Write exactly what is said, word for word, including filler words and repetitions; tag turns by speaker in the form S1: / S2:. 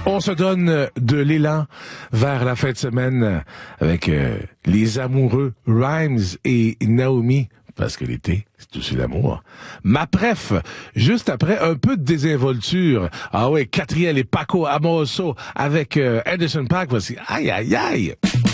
S1: On se donne de l'élan vers la fin de semaine avec euh, les amoureux Rhymes et Naomi, parce que l'été, c'est aussi l'amour. Ma préf, juste après un peu de désinvolture. Ah ouais, Catriel et Paco Amoroso avec euh, Anderson .Paak, voici. Aïe, aïe, aïe!